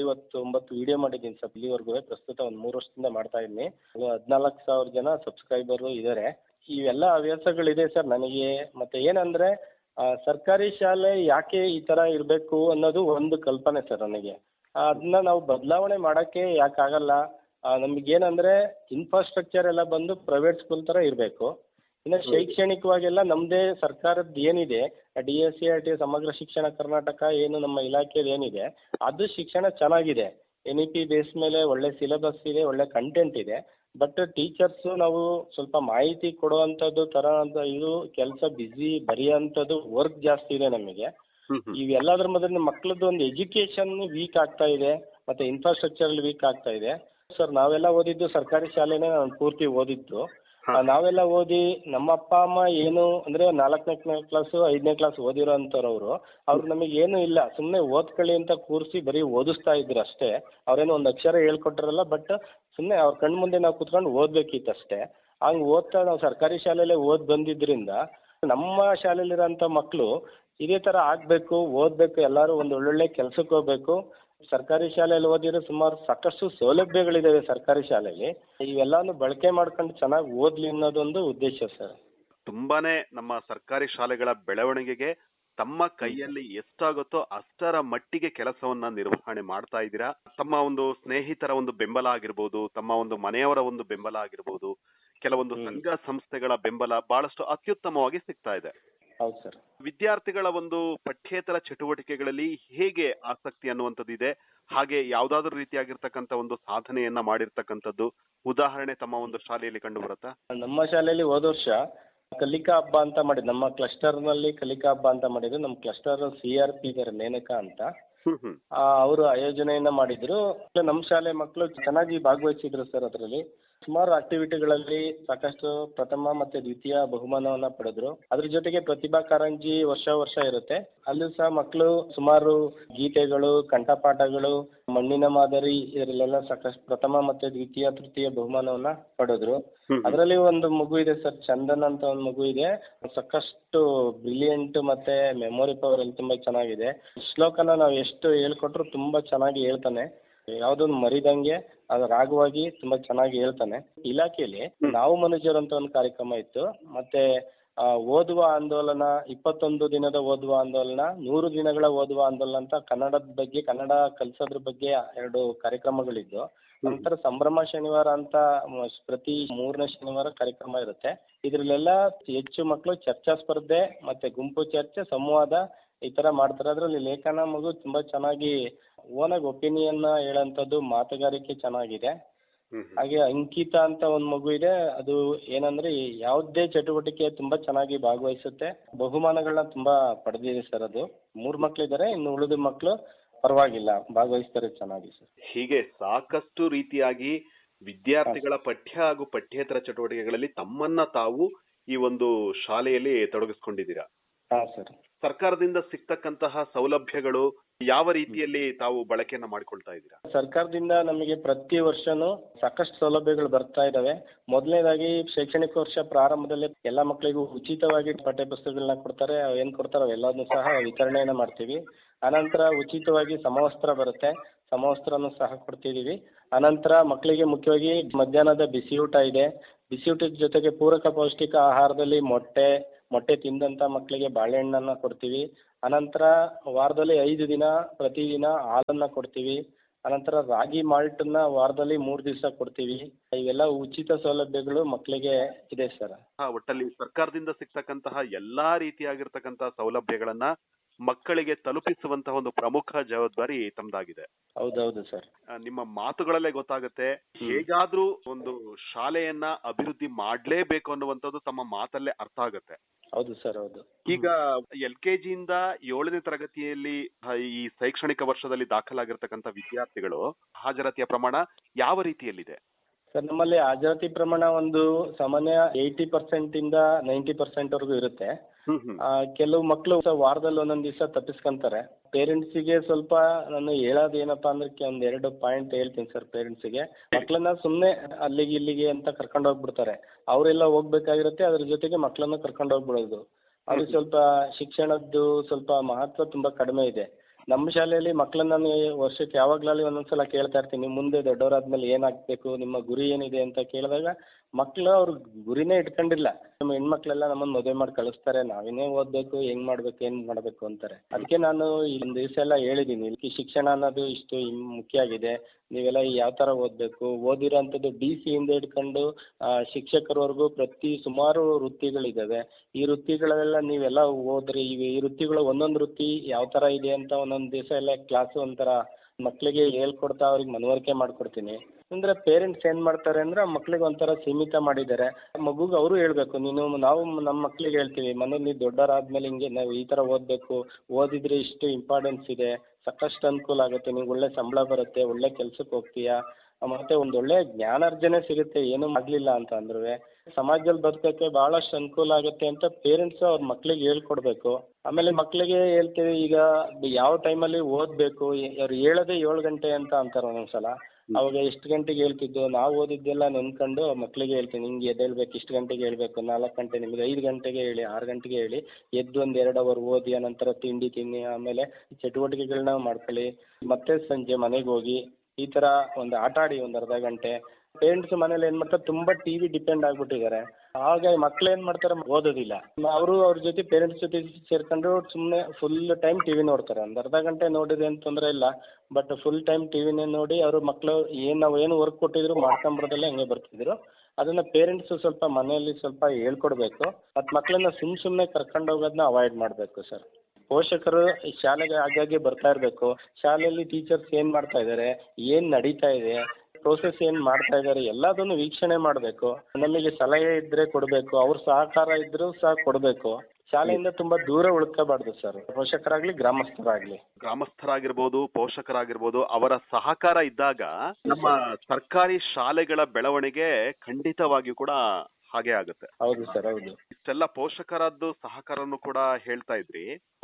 459 ವಿಡಿಯೋ ಮಾಡಿದ್ದೀನಿ ಸರ್ ಇಲ್ಲಿವರೆಗೂ. ಪ್ರಸ್ತುತ ಒಂದು 3 ವರ್ಷದಿಂದ ಮಾಡ್ತಾ ಇದ್ದೀನಿ. 14,000 ಜನ ಸಬ್ಸ್ಕ್ರೈಬರು ಇದ್ದಾರೆ. ಇವೆಲ್ಲ ಹವ್ಯಾಸಗಳಿದೆ ಸರ್ ನನಗೆ. ಮತ್ತೆ ಏನಂದ್ರೆ ಸರ್ಕಾರಿ ಶಾಲೆ ಯಾಕೆ ಈ ಥರ ಇರಬೇಕು ಅನ್ನೋದು ಒಂದು ಕಲ್ಪನೆ ಸರ್ ನನಗೆ. ಅದನ್ನ ನಾವು ಬದಲಾವಣೆ ಮಾಡೋಕ್ಕೆ ಯಾಕಾಗಲ್ಲ? ನಮಗೇನಂದ್ರೆ ಇನ್ಫ್ರಾಸ್ಟ್ರಕ್ಚರ್ ಎಲ್ಲ ಬಂದು ಪ್ರೈವೇಟ್ ಸ್ಕೂಲ್ ಥರ ಇರಬೇಕು. ಇನ್ನು ಶೈಕ್ಷಣಿಕವಾಗೆಲ್ಲ ನಮ್ಮದೇ ಸರ್ಕಾರದ್ದು ಏನಿದೆ, DSCRT ಸಮಗ್ರ ಶಿಕ್ಷಣ ಕರ್ನಾಟಕ ಏನು ನಮ್ಮ ಇಲಾಖೆದು ಏನಿದೆ, ಅದು ಶಿಕ್ಷಣ ಚೆನ್ನಾಗಿದೆ. NEP ಬೇಸ್ ಮೇಲೆ ಒಳ್ಳೆ ಸಿಲೆಬಸ್ ಇದೆ, ಒಳ್ಳೆ ಕಂಟೆಂಟ್ ಇದೆ. ಬಟ್ ಟೀಚರ್ಸು ನಾವು ಸ್ವಲ್ಪ ಮಾಹಿತಿ ಕೊಡುವಂಥದ್ದು ಥರ ಅಂತ ಇದು ಕೆಲಸ ಬ್ಯುಸಿ ಬರೆಯೋಂಥದ್ದು ವರ್ಕ್ ಜಾಸ್ತಿ ಇದೆ ನಮಗೆ. ಇವೆಲ್ಲದ್ರ ಮೊದಲು ಮಕ್ಕಳದ್ದು ಒಂದು ಎಜುಕೇಷನ್ ವೀಕ್ ಆಗ್ತಾ ಇದೆ, ಮತ್ತು ಇನ್ಫ್ರಾಸ್ಟ್ರಕ್ಚರ್ ವೀಕ್ ಆಗ್ತಾ ಇದೆ ಸರ್. ನಾವೆಲ್ಲ ಓದಿದ್ದು ಸರ್ಕಾರಿ ಶಾಲೆನೇ, ನಾನು ಪೂರ್ತಿ ಓದಿದ್ದು. ನಾವೆಲ್ಲ ಓದಿ ನಮ್ಮ ಅಪ್ಪ ಅಮ್ಮ ಏನು ಅಂದರೆ 4ನೇ ಕ್ಲಾಸು 5ನೇ ಕ್ಲಾಸ್ ಓದಿರೋ ಅಂಥವ್ರು ಅವ್ರು ನಮಗೆ ಏನೂ ಇಲ್ಲ, ಸುಮ್ಮನೆ ಓದ್ಕೊಳ್ಳಿ ಅಂತ ಕೂರಿಸಿ ಬರೀ ಓದಿಸ್ತಾ ಇದ್ರು ಅಷ್ಟೇ. ಅವ್ರೇನೋ ಒಂದು ಅಕ್ಷರ ಹೇಳ್ಕೊಟ್ರಲ್ಲ, ಬಟ್ ಸುಮ್ಮನೆ ಅವ್ರ ಕಣ್ಣು ಮುಂದೆ ನಾವು ಕುತ್ಕೊಂಡು ಓದಬೇಕಿತ್ತು ಅಷ್ಟೇ. ಹಂಗೆ ಓದ್ತಾ ನಾವು ಸರ್ಕಾರಿ ಶಾಲೆಯಲ್ಲೇ ಓದಿ ಬಂದಿದ್ದರಿಂದ ನಮ್ಮ ಶಾಲೆಯಲ್ಲಿರೋಂಥ ಮಕ್ಕಳು ಇದೇ ಥರ ಆಗಬೇಕು, ಓದಬೇಕು, ಎಲ್ಲರೂ ಒಂದು ಒಳ್ಳೊಳ್ಳೆ ಕೆಲಸಕ್ಕೆ ಹೋಗಬೇಕು. ಸರ್ಕಾರಿ ಶಾಲೆಯಲ್ಲಿ ಓದಿರೋ ಸುಮಾರು ಸಾಕಷ್ಟು ಸೌಲಭ್ಯಗಳಿದ್ದಾವೆ ಸರ್ಕಾರಿ ಶಾಲೆಯಲ್ಲಿ, ಇವೆಲ್ಲಾನು ಬಳಕೆ ಮಾಡ್ಕೊಂಡು ಚೆನ್ನಾಗಿ ಓದ್ಲಿ ಅನ್ನೋದೊಂದು ಉದ್ದೇಶ ಸರ್. ತುಂಬಾನೇ ನಮ್ಮ ಸರ್ಕಾರಿ ಶಾಲೆಗಳ ಬೆಳವಣಿಗೆಗೆ ತಮ್ಮ ಕೈಯಲ್ಲಿ ಎಷ್ಟಾಗುತ್ತೋ ಅಷ್ಟರ ಮಟ್ಟಿಗೆ ಕೆಲಸವನ್ನ ನಿರ್ವಹಣೆ ಮಾಡ್ತಾ ಇದ್ದೀರಾ. ತಮ್ಮ ಒಂದು ಸ್ನೇಹಿತರ ಒಂದು ಬೆಂಬಲ ಆಗಿರ್ಬೋದು, ತಮ್ಮ ಒಂದು ಮನೆಯವರ ಒಂದು ಬೆಂಬಲ ಆಗಿರ್ಬೋದು, ಕೆಲವೊಂದು ಸಂಘ ಸಂಸ್ಥೆಗಳ ಬೆಂಬಲ ಬಹಳಷ್ಟು ಅತ್ಯುತ್ತಮವಾಗಿ ಸಿಗ್ತಾ ಇದೆ. ಹೌದು ಸರ್. ವಿದ್ಯಾರ್ಥಿಗಳ ಒಂದು ಪಠ್ಯೇತರ ಚಟುವಟಿಕೆಗಳಲ್ಲಿ ಹೇಗೆ ಆಸಕ್ತಿ ಅನ್ನುವಂಥದ್ದು ಇದೆ, ಹಾಗೆ ಯಾವ್ದಾದ್ರು ರೀತಿಯಾಗಿರ್ತಕ್ಕಂಥ ಒಂದು ಸಾಧನೆಯನ್ನ ಮಾಡಿರ್ತಕ್ಕಂಥದ್ದು ಉದಾಹರಣೆ ತಮ್ಮ ಒಂದು ಶಾಲೆಯಲ್ಲಿ ಕಂಡು ಬರುತ್ತಾ? ನಮ್ಮ ಶಾಲೆಯಲ್ಲಿ ಹೋದ ವರ್ಷ ಕಲಿಕಾ ಹಬ್ಬ ಅಂತ ಮಾಡಿದ್ರು, ನಮ್ಮ ಕ್ಲಸ್ಟರ್ನಲ್ಲಿ ಕಲಿಕಾ ಹಬ್ಬ ಅಂತ ಮಾಡಿದ್ರು. ನಮ್ಮ ಕ್ಲಸ್ಟರ್ CRP ಇದ್ದಾರೆ ಮೇನಕಾ ಅಂತ, ಅವರು ಆಯೋಜನೆಯನ್ನ ಮಾಡಿದ್ರು. ನಮ್ಮ ಶಾಲೆ ಮಕ್ಕಳು ಚೆನ್ನಾಗಿ ಭಾಗವಹಿಸಿದ್ರು ಸರ್. ಅದರಲ್ಲಿ ಸುಮಾರು ಆಕ್ಟಿವಿಟಿಗಳಲ್ಲಿ ಸಾಕಷ್ಟು ಪ್ರಥಮ ಮತ್ತೆ ದ್ವಿತೀಯ ಬಹುಮಾನವನ್ನ ಪಡೆದ್ರು. ಅದ್ರ ಜೊತೆಗೆ ಪ್ರತಿಭಾ ಕಾರಂಜಿ ವರ್ಷ ಇರುತ್ತೆ. ಅಲ್ಲೂ ಸಹ ಮಕ್ಕಳು ಸುಮಾರು ಗೀತೆಗಳು, ಕಂಠಪಾಠಗಳು, ಮಣ್ಣಿನ ಮಾದರಿ ಇದರಲ್ಲೆಲ್ಲ ಸಾಕಷ್ಟು ಪ್ರಥಮ ಮತ್ತೆ ದ್ವಿತೀಯ ತೃತೀಯ ಬಹುಮಾನವನ್ನ ಪಡೆದ್ರು. ಅದರಲ್ಲಿ ಒಂದು ಮಗು ಇದೆ ಸರ್, ಚಂದನ್ ಅಂತ ಒಂದು ಮಗು ಇದೆ. ಸಾಕಷ್ಟು ಬ್ರಿಲಿಯಂಟ್ ಮತ್ತೆ ಮೆಮೊರಿ ಪವರ್ ಅಲ್ಲಿ ತುಂಬಾ ಚೆನ್ನಾಗಿದೆ. ಶ್ಲೋಕನ ನಾವು ಎಷ್ಟು ಹೇಳ್ಕೊಟ್ರು ತುಂಬಾ ಚೆನ್ನಾಗಿ ಹೇಳ್ತಾನೆ, ಯಾವುದೊಂದು ಮರಿದಂಗೆ ಅದು ರಾಗವಾಗಿ ತುಂಬಾ ಚೆನ್ನಾಗಿ ಹೇಳ್ತಾನೆ. ಇಲಾಖೆಯಲ್ಲಿ ನಾವು ಮನುಷ್ಯರು ಅಂತ ಒಂದು ಕಾರ್ಯಕ್ರಮ ಇತ್ತು. ಮತ್ತೆ ಓದುವ ಆಂದೋಲನ, 21 ದಿನದ ಓದುವ ಆಂದೋಲನ, 100 ದಿನಗಳ ಓದುವ ಆಂದೋಲನ ಅಂತ ಕನ್ನಡದ ಬಗ್ಗೆ, ಕನ್ನಡ ಕಲಿಸೋದ್ರ ಬಗ್ಗೆ 2 ಕಾರ್ಯಕ್ರಮಗಳಿದ್ದು. ನಂತರ ಸಂಭ್ರಮ ಶನಿವಾರ ಅಂತ ಪ್ರತಿ 3ನೇ ಶನಿವಾರ ಕಾರ್ಯಕ್ರಮ ಇರುತ್ತೆ. ಇದ್ರಲ್ಲೆಲ್ಲ ಹೆಚ್ಚು ಮಕ್ಕಳು ಚರ್ಚಾ ಸ್ಪರ್ಧೆ ಮತ್ತೆ ಗುಂಪು ಚರ್ಚೆ, ಸಂವಾದ ಈ ತರ ಮಾಡ್ತಾರೆ. ಅದರಲ್ಲಿ ಲೇಖನ ಮಗು ತುಂಬಾ ಚೆನ್ನಾಗಿ ಓನಾಗಿ ಒಪಿನಿಯನ್ ಹೇಳೋಂಥದ್ದು, ಮಾತುಗಾರಿಕೆ ಚೆನ್ನಾಗಿದೆ. ಹಾಗೆ ಅಂಕಿತ ಅಂತ ಒಂದು ಮಗು ಇದೆ. ಅದು ಏನಂದ್ರೆ ಯಾವುದೇ ಚಟುವಟಿಕೆ ತುಂಬಾ ಚೆನ್ನಾಗಿ ಭಾಗವಹಿಸುತ್ತೆ. ಬಹುಮಾನಗಳನ್ನ ತುಂಬಾ ಪಡೆದಿದೆ ಸರ್. ಅದು 3 ಮಕ್ಕಳಿದ್ದಾರೆ, ಇನ್ನು ಉಳಿದ ಮಕ್ಕಳು ಪರವಾಗಿಲ್ಲ ಭಾಗವಹಿಸ್ತಾರೆ ಚೆನ್ನಾಗಿ ಸರ್. ಹೀಗೆ ಸಾಕಷ್ಟು ರೀತಿಯಾಗಿ ವಿದ್ಯಾರ್ಥಿಗಳ ಪಠ್ಯ ಹಾಗೂ ಪಠ್ಯೇತರ ಚಟುವಟಿಕೆಗಳಲ್ಲಿ ತಮ್ಮನ್ನ ತಾವು ಈ ಒಂದು ಶಾಲೆಯಲ್ಲಿ ತೊಡಗಿಸ್ಕೊಂಡಿದ್ದೀರಾ. ಹಾ ಸರ್. ಸರ್ಕಾರದಿಂದ ಸಿಗ್ತಕ್ಕಂತಹ ಸೌಲಭ್ಯಗಳು ಯಾವ ರೀತಿಯಲ್ಲಿ ತಾವು ಬಳಕೆಯನ್ನ ಮಾಡಿಕೊಳ್ತಾ ಇದ್ದೀರಾ? ಸರ್ಕಾರದಿಂದ ನಮಗೆ ಪ್ರತಿ ವರ್ಷನೂ ಸಾಕಷ್ಟು ಸೌಲಭ್ಯಗಳು ಬರ್ತಾ ಇದಾವೆ. ಮೊದಲನೇದಾಗಿ ಶೈಕ್ಷಣಿಕ ವರ್ಷ ಪ್ರಾರಂಭದಲ್ಲಿ ಎಲ್ಲ ಮಕ್ಕಳಿಗೂ ಉಚಿತವಾಗಿ ಪಠ್ಯ ಪುಸ್ತಕಗಳನ್ನ ಕೊಡ್ತಾರೆ. ಏನ್ ಕೊಡ್ತಾರೋ ಅವೆಲ್ಲದನ್ನು ಸಹ ವಿತರಣೆಯನ್ನ ಮಾಡ್ತೀವಿ. ಅನಂತರ ಉಚಿತವಾಗಿ ಸಮವಸ್ತ್ರ ಬರುತ್ತೆ, ಸಮವಸ್ತ್ರನೂ ಸಹ ಕೊಡ್ತಿದೀವಿ. ಅನಂತರ ಮಕ್ಕಳಿಗೆ ಮುಖ್ಯವಾಗಿ ಮಧ್ಯಾಹ್ನದ ಬಿಸಿ ಊಟ ಇದೆ. ಬಿಸಿ ಊಟದ ಜೊತೆಗೆ ಪೂರಕ ಪೌಷ್ಟಿಕ ಆಹಾರದಲ್ಲಿ ಮೊಟ್ಟೆ ತಿಂದಂತ ಮಕ್ಕಳಿಗೆ ಬಾಳೆಹಣ್ಣನ್ನ ಕೊಡ್ತೀವಿ. ಅನಂತರ ವಾರದಲ್ಲಿ 5 ದಿನ ಪ್ರತಿದಿನ ಹಾಲನ್ನ ಕೊಡ್ತೀವಿ. ಅನಂತರ ರಾಗಿ ಮಾಲ್ಟನ್ನ ವಾರದಲ್ಲಿ 3 ದಿವಸ ಕೊಡ್ತೀವಿ. ಇವೆಲ್ಲ ಉಚಿತ ಸೌಲಭ್ಯಗಳು ಮಕ್ಕಳಿಗೆ ಇದೆ ಸರ್. ಒಟ್ಟಲ್ಲಿ ಸರ್ಕಾರದಿಂದ ಸಿಗ್ತಕ್ಕಂತಹ ಎಲ್ಲಾ ರೀತಿಯಾಗಿರ್ತಕ್ಕಂತಹ ಸೌಲಭ್ಯಗಳನ್ನ ಮಕ್ಕಳಿಗೆ ತಲುಪಿಸುವಂತಹ ಒಂದು ಪ್ರಮುಖ ಜವಾಬ್ದಾರಿ ತಮ್ದಾಗಿದೆ. ಹೌದೌದು ಸರ್. ನಿಮ್ಮ ಮಾತುಗಳಲ್ಲೇ ಗೊತ್ತಾಗುತ್ತೆ, ಹೇಗಾದ್ರೂ ಒಂದು ಶಾಲೆಯನ್ನ ಅಭಿವೃದ್ಧಿ ಮಾಡ್ಲೇಬೇಕು ಅನ್ನುವಂಥದ್ದು ತಮ್ಮ ಮಾತಲ್ಲೇ ಅರ್ಥ ಆಗುತ್ತೆ. ಹೌದು ಸರ್, ಹೌದು. ಈಗ LKG ಇಂದ 7ನೇ ತರಗತಿಯಲ್ಲಿ ಈ ಶೈಕ್ಷಣಿಕ ವರ್ಷದಲ್ಲಿ ದಾಖಲಾಗಿರ್ತಕ್ಕಂಥ ವಿದ್ಯಾರ್ಥಿಗಳು ಹಾಜರಾತಿಯ ಪ್ರಮಾಣ ಯಾವ ರೀತಿಯಲ್ಲಿದೆ? ಸರ್, ನಮ್ಮಲ್ಲಿ ಹಾಜರಾತಿ ಪ್ರಮಾಣ ಒಂದು ಸಾಮಾನ್ಯ 80% ಇಂದ 90% ವರೆಗೂ ಇರುತ್ತೆ. ಕೆಲವು ಮಕ್ಕಳು ವಾರದಲ್ಲಿ ಒಂದೊಂದು ದಿವಸ ತಪ್ಪಿಸ್ಕೊಂತಾರೆ. ಪೇರೆಂಟ್ಸಿಗೆ ಸ್ವಲ್ಪ ನಾನು ಹೇಳೋದು ಏನಪ್ಪಾ ಅಂದ್ರೆ ಒಂದ್ 2 ಪಾಯಿಂಟ್ ಹೇಳ್ತೀನಿ ಸರ್. ಪೇರೆಂಟ್ಸಿಗೆ ಮಕ್ಕಳನ್ನ ಸುಮ್ನೆ ಅಲ್ಲಿಗೆ ಇಲ್ಲಿಗೆ ಅಂತ ಕರ್ಕೊಂಡು ಹೋಗ್ಬಿಡ್ತಾರೆ. ಅವರೆಲ್ಲ ಹೋಗ್ಬೇಕಾಗಿರುತ್ತೆ, ಅದ್ರ ಜೊತೆಗೆ ಮಕ್ಕಳನ್ನ ಕರ್ಕೊಂಡು ಹೋಗ್ಬಿಡೋದು. ಅವ್ರಿಗೆ ಸ್ವಲ್ಪ ಶಿಕ್ಷಣದ್ದು ಸ್ವಲ್ಪ ಮಹತ್ವ ತುಂಬಾ ಕಡಿಮೆ ಇದೆ. ನಮ್ಮ ಶಾಲೆಯಲ್ಲಿ ಮಕ್ಕಳನ್ನ ನಾನು ವರ್ಷಕ್ಕೆ ಯಾವಾಗ್ಲೂ ಒಂದೊಂದ್ಸಲ ಕೇಳ್ತಾ ಇರ್ತೀನಿ, ಮುಂದೆ ದೊಡ್ಡವರಾದ್ಮೇಲೆ ಏನಾಗ್ಬೇಕು, ನಿಮ್ಮ ಗುರಿ ಏನಿದೆ ಅಂತ ಕೇಳಿದಾಗ ಮಕ್ಕಳು ಅವ್ರ ಗುರಿನೇ ಇಟ್ಕೊಂಡಿಲ್ಲ. ನಮ್ಮ ಹೆಣ್ಮಕ್ಳೆಲ್ಲ ನಮ್ಮನ್ನ ಮದುವೆ ಮಾಡಿ ಕಳಿಸ್ತಾರೆ, ನಾವೇನೇ ಓದ್ಬೇಕು, ಹೆಂಗ್ ಮಾಡ್ಬೇಕು, ಏನ್ ಮಾಡ್ಬೇಕು ಅಂತಾರೆ. ಅದಕ್ಕೆ ನಾನು ಒಂದು ದಿವಸ ಎಲ್ಲ ಹೇಳಿದೀನಿ, ಶಿಕ್ಷಣ ಅನ್ನೋದು ಇಷ್ಟು ಮುಖ್ಯ ಆಗಿದೆ. ನೀವೆಲ್ಲ ಯಾವ ತರ ಓದ್ಬೇಕು, ಓದಿರೋಂಥದ್ದು DC ಇಂದ ಹಿಡ್ಕೊಂಡು ಶಿಕ್ಷಕರವರೆಗೂ ಸುಮಾರು ವೃತ್ತಿಗಳಿದಾವೆ. ಈ ವೃತ್ತಿಗಳೆಲ್ಲ ನೀವೆಲ್ಲ ಓದ್ರಿ. ಈ ವೃತ್ತಿಗಳು ಒಂದೊಂದು ವೃತ್ತಿ ಯಾವ ತರ ಇದೆ ಅಂತ ಒಂದೊಂದು ದಿವಸ ಎಲ್ಲ ಕ್ಲಾಸ್ ಒಂಥರ ಮಕ್ಕಳಿಗೆ ಹೇಳ್ಕೊಡ್ತಾ ಅವ್ರಿಗೆ ಮನವರಿಕೆ ಮಾಡ್ಕೊಡ್ತೀನಿ. ಅಂದ್ರೆ ಪೇರೆಂಟ್ಸ್ ಏನ್ ಮಾಡ್ತಾರೆ ಅಂದ್ರೆ ಮಕ್ಳಿಗೆ ಒಂಥರ ಸೀಮಿತ ಮಾಡಿದ್ದಾರೆ. ಮಗುಗೆ ಅವರು ಹೇಳ್ಬೇಕು, ನಾವು ನಮ್ಮ ಮಕ್ಳಿಗೆ ಹೇಳ್ತೀವಿ, ಮನೇಲಿ ದೊಡ್ಡವರಾದ್ಮೇಲೆ ಹಿಂಗೆ ನಾವು ಈ ತರ ಓದ್ಬೇಕು, ಓದಿದ್ರೆ ಇಷ್ಟು ಇಂಪಾರ್ಟೆನ್ಸ್ ಇದೆ, ಸಾಕಷ್ಟು ಅನುಕೂಲ ಆಗುತ್ತೆ, ನಿಂಗೆ ಒಳ್ಳೆ ಸಂಬಳ ಬರುತ್ತೆ, ಒಳ್ಳೆ ಕೆಲ್ಸಕ್ಕೆ ಹೋಗ್ತೀಯಾ, ಮತ್ತೆ ಒಂದೊಳ್ಳೆ ಜ್ಞಾನಾರ್ಜನೆ ಸಿಗುತ್ತೆ, ಏನೂ ಆಗ್ಲಿಲ್ಲ ಅಂತ ಅಂದ್ರೂ ಸಮಾಜದಲ್ಲಿ ಬದುಕಕ್ಕೆ ಬಹಳಷ್ಟು ಅನುಕೂಲ ಆಗುತ್ತೆ ಅಂತ ಪೇರೆಂಟ್ಸ್ ಅವ್ರ ಮಕ್ಳಿಗೆ ಹೇಳ್ಕೊಡ್ಬೇಕು. ಆಮೇಲೆ ಮಕ್ಳಿಗೆ ಹೇಳ್ತೀವಿ, ಈಗ ಯಾವ ಟೈಮಲ್ಲಿ ಓದ್ಬೇಕು, ಅವ್ರು ಹೇಳೋದೇ 7 ಗಂಟೆ ಅಂತ ಅಂತಾರೆ ಒಂದೊಂದ್ಸಲ. ಅವಾಗ ಎಷ್ಟು ಗಂಟೆಗೆ ಹೇಳ್ತಿದ್ದು, ನಾವು ಓದಿದ್ದೆಲ್ಲ ನೆನ್ಕೊಂಡು ಮಕ್ಳಿಗೆ ಹೇಳ್ತೀನಿ, ಹಿಂಗೆ ಎದ್ದೇಳ್ಬೇಕು, ಇಷ್ಟು ಗಂಟೆಗೆ ಹೇಳ್ಬೇಕು, 4 ಗಂಟೆ, ನಿಮಗೆ 5 ಗಂಟೆಗೆ ಹೇಳಿ, 6 ಗಂಟೆಗೆ ಹೇಳಿ, ಎದ್ದು ಒಂದು 2 ಅವರ್ ಓದಿ, ಅನಂತರ ತಿಂಡಿ ತಿನ್ನಿ, ಆಮೇಲೆ ಚಟುವಟಿಕೆಗಳನ್ನ ಮಾಡ್ಕೊಳ್ಳಿ, ಮತ್ತೆ ಸಂಜೆ ಮನೆಗೆ ಹೋಗಿ ಈ ತರ ಒಂದು ಆಟ ಆಡಿ ಒಂದು ಅರ್ಧ ಗಂಟೆ. ಪೇರೆಂಟ್ಸ್ ಮನೇಲಿ ಏನ್ ಮಾಡ್ತಾರೆ, ತುಂಬಾ ಟಿವಿ ಡಿಪೆಂಡ್ ಆಗ್ಬಿಟ್ಟಿದ್ದಾರೆ. ಆಗ ಮಕ್ಳು ಏನ್ ಮಾಡ್ತಾರೆ, ಓದೋದಿಲ್ಲ. ಅವ್ರ ಜೊತೆ ಪೇರೆಂಟ್ಸ್ ಜೊತೆ ಸೇರ್ಕೊಂಡು ಸುಮ್ಮನೆ ಫುಲ್ ಟೈಮ್ ಟಿವಿ ನೋಡ್ತಾರೆ. ಒಂದು ಅರ್ಧ ಗಂಟೆ ನೋಡಿದ್ರೆ ಏನು ತೊಂದರೆ ಇಲ್ಲ, ಬಟ್ ಫುಲ್ ಟೈಮ್ ಟಿವಿನೇ ನೋಡಿ ಅವ್ರ ಮಕ್ಕಳು ನಾವು ಏನು ವರ್ಕ್ ಕೊಟ್ಟಿದ್ರು ಮಾಡ್ಕೊಂಬರೋದಲ್ಲ ಹಂಗೆ ಬರ್ತಿದ್ರು. ಅದನ್ನ ಪೇರೆಂಟ್ಸ್ ಸ್ವಲ್ಪ ಮನೆಯಲ್ಲಿ ಸ್ವಲ್ಪ ಹೇಳ್ಕೊಡ್ಬೇಕು. ಮತ್ತು ಮಕ್ಕಳನ್ನ ಸುಮ್ಮನೆ ಕರ್ಕೊಂಡು ಹೋಗೋದನ್ನ ಅವಾಯ್ಡ್ ಮಾಡಬೇಕು ಸರ್. ಪೋಷಕರು ಶಾಲೆಗೆ ಆಗಾಗ್ಗೆ ಬರ್ತಾ ಇರಬೇಕು. ಶಾಲೆಯಲ್ಲಿ ಟೀಚರ್ಸ್ ಏನ್ ಮಾಡ್ತಾ ಇದ್ದಾರೆ, ಏನ್ ನಡೀತಾ ಇದೆ, ಪ್ರೋಸೆಸ್ ಏನ್ ಮಾಡ್ತಾ ಇದ್ದಾರೆ, ಎಲ್ಲದನ್ನು ವೀಕ್ಷಣೆ ಮಾಡಬೇಕು. ನಮಗೆ ಸಲಹೆ ಇದ್ರೆ ಕೊಡಬೇಕು, ಅವ್ರ ಸಹಕಾರ ಇದ್ರೂ ಸಹ ಕೊಡಬೇಕು. ಶಾಲೆಯಿಂದ ತುಂಬಾ ದೂರ ಉಳ್ಕೋಬಾರ್ದು ಸರ್, ಪೋಷಕರಾಗ್ಲಿ ಗ್ರಾಮಸ್ಥರಾಗಿರ್ಬೋದು, ಪೋಷಕರಾಗಿರ್ಬೋದು, ಅವರ ಸಹಕಾರ ಇದ್ದಾಗ ನಮ್ಮ ಸರ್ಕಾರಿ ಶಾಲೆಗಳ ಬೆಳವಣಿಗೆ ಖಂಡಿತವಾಗಿಯೂ ಕೂಡ ಹಾಗೆ ಆಗುತ್ತೆ. ಹೌದು ಸರ್, ಹೌದು. ಇಷ್ಟೆಲ್ಲ ಪೋಷಕರದ್ದು ಸಹಕಾರನು ಕೂಡ ಹೇಳ್ತಾ ಇದ್ರಿ.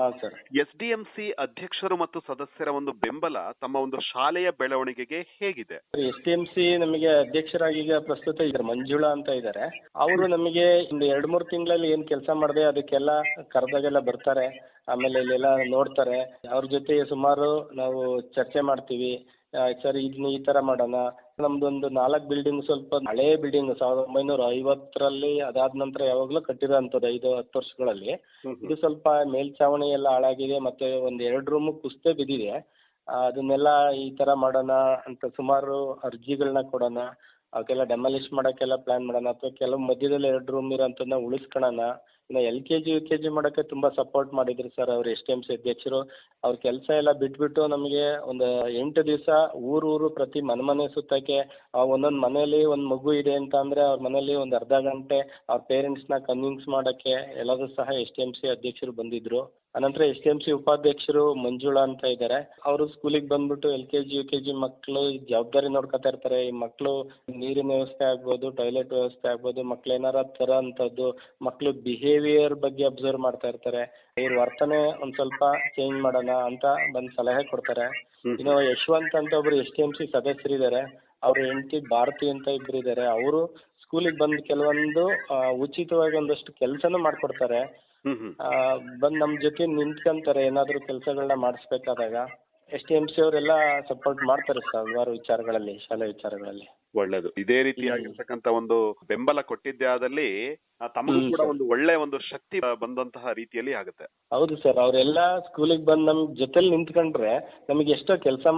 SDMC ಅಧ್ಯಕ್ಷರು ಮತ್ತು ಸದಸ್ಯರ ಒಂದು ಬೆಂಬಲ ತಮ್ಮ ಒಂದು ಶಾಲೆಯ ಬೆಳವಣಿಗೆಗೆ ಹೇಗಿದೆ? SDMC ನಮಗೆ ಅಧ್ಯಕ್ಷರಾಗಿ ಈಗ ಪ್ರಸ್ತುತ ಇದ್ದಾರೆ, ಮಂಜುಳಾ ಅಂತ ಇದ್ದಾರೆ. ಅವರು ನಮಗೆ ಒಂದು 2-3 ತಿಂಗಳಲ್ಲಿ ಏನ್ ಕೆಲಸ ಮಾಡಿದೆ ಅದಕ್ಕೆಲ್ಲ ಕರೆದಾಗೆಲ್ಲ ಬರ್ತಾರೆ. ಆಮೇಲೆ ಇಲ್ಲೆಲ್ಲ ನೋಡ್ತಾರೆ. ಅವ್ರ ಜೊತೆ ಸುಮಾರು ನಾವು ಚರ್ಚೆ ಮಾಡ್ತೀವಿ. ಸರ್, ಇದನ್ನ ಈ ತರ ಮಾಡೋಣ. ನಮ್ದೊಂದು 4 ಬಿಲ್ಡಿಂಗ್ ಸ್ವಲ್ಪ ಹಳೇ ಬಿಲ್ಡಿಂಗ್ 1950ರಲ್ಲಿ, ಅದಾದ ನಂತರ ಯಾವಾಗ್ಲೂ ಕಟ್ಟಿರೋಂಥದ್ದು 5-10 ವರ್ಷಗಳಲ್ಲಿ. ಇದು ಸ್ವಲ್ಪ ಮೇಲ್ಛಾವಣಿ ಎಲ್ಲ ಹಾಳಾಗಿದೆ, ಮತ್ತೆ ಒಂದ್ 2 ರೂಮ್ ಕುಸ್ತೆ ಬಿದ್ದಿದೆ. ಅದನ್ನೆಲ್ಲ ಈ ತರ ಮಾಡೋಣ ಅಂತ ಸುಮಾರು ಅರ್ಜಿಗಳನ್ನ ಕೊಡೋಣ. ಅವಕ್ಕೆಲ್ಲ ಡೆಮಾಲಿಷ್ ಮಾಡಕ್ಕೆಲ್ಲ ಪ್ಲಾನ್ ಮಾಡೋಣ, ಅಥವಾ ಕೆಲವು ಮಧ್ಯದಲ್ಲಿ 2 ರೂಮ್ ಇರೋಂಥದ್ದನ್ನ ಉಳಿಸ್ಕೊಳ್ಳೋಣ. ಇನ್ನು LKG UKG ಮಾಡಕ್ಕೆ ತುಂಬಾ ಸಪೋರ್ಟ್ ಮಾಡಿದ್ರು ಸರ್ ಅವ್ರು STMC ಅಧ್ಯಕ್ಷರು. ಅವ್ರ ಕೆಲಸ ಎಲ್ಲ ಬಿಟ್ಬಿಟ್ಟು ನಮಗೆ ಒಂದು 8 ದಿವಸ ಊರು ಪ್ರತಿ ಮನೆ ಸುತ್ತಕ್ಕೆ ಒಂದೊಂದು ಮನೆಯಲ್ಲಿ ಒಂದು ಮಗು ಇದೆ ಅಂತ ಅಂದ್ರೆ ಅವ್ರ ಮನೆಯಲ್ಲಿ ಒಂದು ಅರ್ಧ ಗಂಟೆ ಅವ್ರ ಪೇರೆಂಟ್ಸ್ನ ಕನ್ವಿನ್ಸ್ ಮಾಡಕ್ಕೆ ಎಲ್ಲರೂ ಸಹ STMC ಅಧ್ಯಕ್ಷರು ಬಂದಿದ್ರು. ಅನಂತರ STMC ಉಪಾಧ್ಯಕ್ಷರು ಮಂಜುಳಾ ಅಂತ ಇದ್ದಾರೆ. ಅವರು ಸ್ಕೂಲಿಗೆ ಬಂದ್ಬಿಟ್ಟು LKG UKG ಮಕ್ಕಳು ಜವಾಬ್ದಾರಿ ನೋಡ್ಕೊತಾ ಇರ್ತಾರೆ. ಈ ಮಕ್ಕಳು ನೀರಿನ ವ್ಯವಸ್ಥೆ ಆಗ್ಬೋದು, ಟಾಯ್ಲೆಟ್ ವ್ಯವಸ್ಥೆ ಆಗ್ಬೋದು, ಮಕ್ಳು ಏನಾರ ತರ ಅಂತದ್ದು ಮಕ್ಕಳು ಬಿಹೇವಿಯರ್ ಬಗ್ಗೆ ಅಬ್ಸರ್ವ್ ಮಾಡ್ತಾ ಇರ್ತಾರೆ. ಇವ್ರ ವರ್ತನೆ ಒಂದ್ ಸ್ವಲ್ಪ ಚೇಂಜ್ ಮಾಡೋಣ ಅಂತ ಬಂದ್ ಸಲಹೆ ಕೊಡ್ತಾರೆ. ಇನ್ನು ಯಶವಂತ್ ಅಂತ ಒಬ್ರು STMC ಸದಸ್ಯರಿದ್ದಾರೆ. ಅವ್ರ ಹೆಂಡತಿ ಭಾರತಿ ಅಂತ ಇಬ್ರು ಇದ್ದಾರೆ. ಅವರು ಸ್ಕೂಲಿಗೆ ಬಂದು ಕೆಲವೊಂದು ಉಚಿತವಾಗಿ ಒಂದಷ್ಟು ಕೆಲಸನೂ ಮಾಡ್ಕೊಡ್ತಾರೆ. ಬಂದ್ ನಮ್ ಜೊತೆ ನಿಂತ್ಕೊಂತಾರೆ ಏನಾದ್ರು ಕೆಲಸಗಳನ್ನ ಮಾಡಿಸ್ಬೇಕಾದಾಗ. STMC ಅವರೆಲ್ಲ ಸಪೋರ್ಟ್ ಮಾಡ್ತಾರೆ ಸರ್ ಹಲವಾರು ವಿಚಾರಗಳಲ್ಲಿ, ಶಾಲೆ ವಿಚಾರಗಳಲ್ಲಿ. ಒಳ್ಳೇದು. ಇದೇ ರೀತಿಯಾಗಿರ್ತಕ್ಕಂತ ಒಂದು ಬೆಂಬಲ ಕೊಟ್ಟಿದ್ದೇ ಆದಲ್ಲಿ ತಮಗೂ ಕೂಡ ಒಂದು ಒಳ್ಳೆ ಒಂದು ಶಕ್ತಿ ಬಂದಂತಹ ರೀತಿಯಲ್ಲಿ ಆಗುತ್ತೆ. ಹೌದು ಸರ್, ಅವರೆಲ್ಲ ಸ್ಕೂಲಿಗೆ ಬಂದು ನಮ್ ಜೊತೆಲಿ ನಿಂತ್ಕೊಂಡ್ರೆ ನಮಗೆ ಎಷ್ಟೋ ಕೆಲಸ